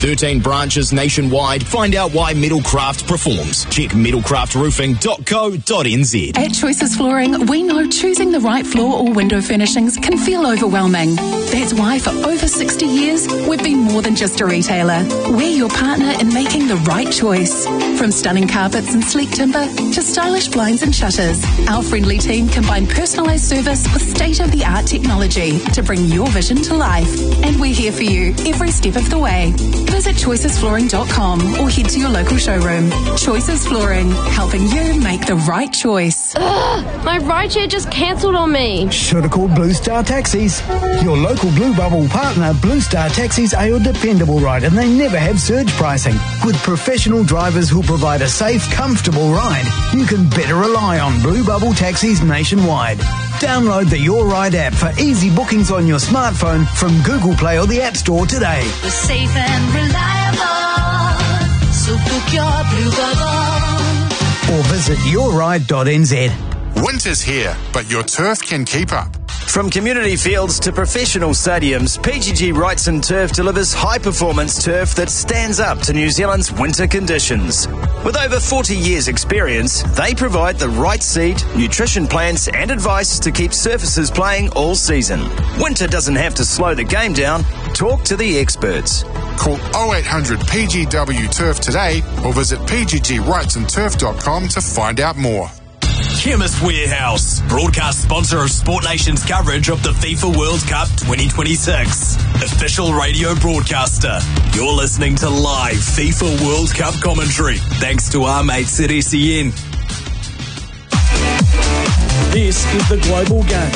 13 branches nationwide. Find out why Middlecraft performs. Check middlecraftroofing.co.nz. At Choices Flooring, we know choosing the right floor or window furnishings can feel overwhelming. That's why for over 60 years, we've been more than just a retailer. We're your partner in making the right choice. From stunning carpets and sleek timber to stylish blinds and shutters, our friendly team combine personalised service with state-of-the-art technology to bring your vision to life. And we're here for you every step of the way. Visit choicesflooring.com or head to your local showroom. Choices Flooring, helping you make the right choice. Ugh, my rideshare just cancelled on me. Should have called Blue Star Taxis. Your local Blue Bubble partner, Blue Star Taxis, are your dependable ride, and they never have surge pricing. With professional drivers who'll provide a safe, comfortable ride, you can better rely on Blue Bubble Taxis nationwide. Download the Your Ride app for easy bookings on your smartphone from Google Play or the App Store today. We're safe and reliable, so book your Blue Bubble. Or visit yourride.nz. Winter's here, but your turf can keep up. From community fields to professional stadiums, PGG Wrightson Turf delivers high-performance turf that stands up to New Zealand's winter conditions. With over 40 years' experience, they provide the right seed, nutrition plans and advice to keep surfaces playing all season. Winter doesn't have to slow the game down. Talk to the experts. Call 0800 PGW Turf today or visit pggwrightsonturf.com to find out more. Chemist Warehouse, broadcast sponsor of Sport Nation's coverage of the FIFA World Cup 2026. Official radio broadcaster. You're listening to live FIFA World Cup commentary, thanks to our mates at SEN. This is the Global Game.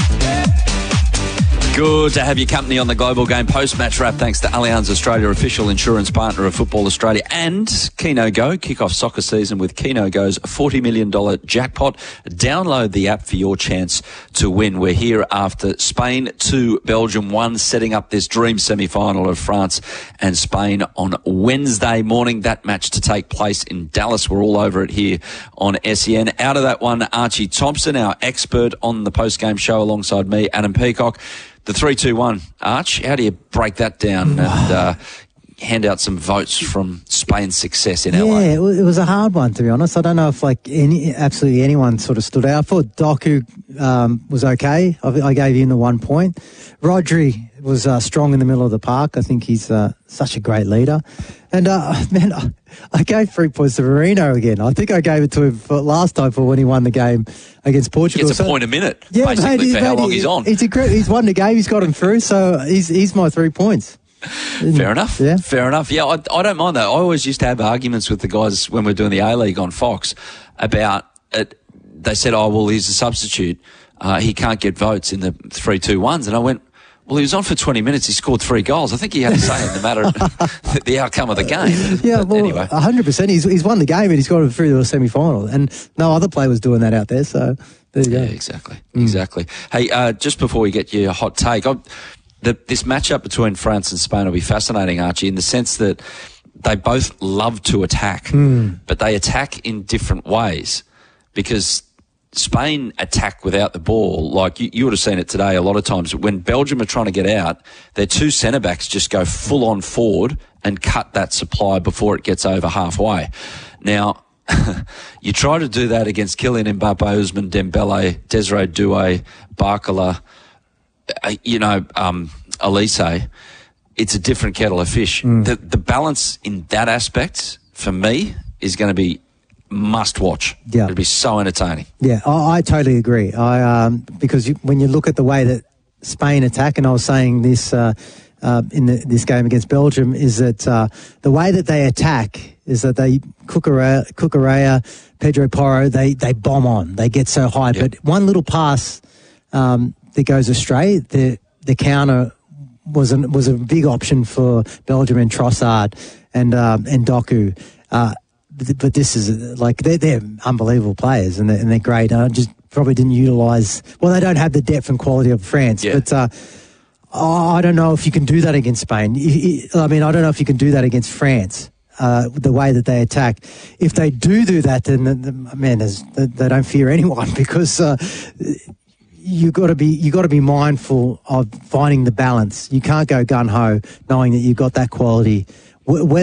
Good to have your company on the Global Game post-match wrap, thanks to Allianz Australia, official insurance partner of Football Australia, and Keno Go. Kick off soccer season with Keno Go's $40 million jackpot. Download the app for your chance to win. We're here after Spain 2, Belgium 1, setting up this dream semi-final of France and Spain on Wednesday morning. That match to take place in Dallas. We're all over it here on SEN. Out of that one, Archie Thompson, our expert on the post-game show alongside me, Adam Peacock. The 3-2-1, Arch, how do you break that down and hand out some votes from Spain's success in LA? Yeah, it was a hard one, to be honest. I don't know if absolutely anyone sort of stood out. I thought Doku was okay. I gave him the 1 point. Rodri was strong in the middle of the park. I think he's such a great leader. And, man, I gave 3 points to Marino again. I think I gave it to him last time for when he won the game against Portugal. It's a point a minute, yeah, basically, for how long he's on. He's won the game. He's got him through, so he's my 3 points. Fair enough. Yeah. Fair enough. Yeah, I don't mind that. I always used to have arguments with the guys when we were doing the A-League on Fox about it. They said, oh, well, he's a substitute. He can't get votes in the 3-2-1s. And I went, well, he was on for 20 minutes. He scored 3 goals. I think he had a say in the matter of the outcome of the game. Yeah, well, anyway. 100%. He's won the game and he's got him through to a semi-final. And no other player was doing that out there. So there you go. Yeah, exactly. Exactly. Hey, just before we get your hot take, this matchup between France and Spain will be fascinating, Archie, in the sense that they both love to attack, but they attack in different ways because Spain attack without the ball. Like you would have seen it today a lot of times. When Belgium are trying to get out, their 2 centre-backs just go full on forward and cut that supply before it gets over halfway. Now, you try to do that against Kylian Mbappe, Ousmane Dembele, Desiree Doué, Barcola, Elise. It's a different kettle of fish. The balance in that aspect, for me, is going to be must watch. Yeah. It'll be so entertaining. Yeah, I totally agree. Because when you look at the way that Spain attack, and I was saying this in this game against Belgium, is that the way that they attack is that they Cucurella, Pedro Porro, they bomb on. They get so high. Yep. But one little pass that goes astray, the counter was a big option for Belgium and Trossard and Doku. But this is they're unbelievable players and they're great. Just probably didn't utilise. Well, they don't have the depth and quality of France. Yeah. But I don't know if you can do that against Spain. I don't know if you can do that against France. The way that they attack. If they do that, then man, they don't fear anyone because you got to be mindful of finding the balance. You can't go gun ho knowing that you've got that quality. Whether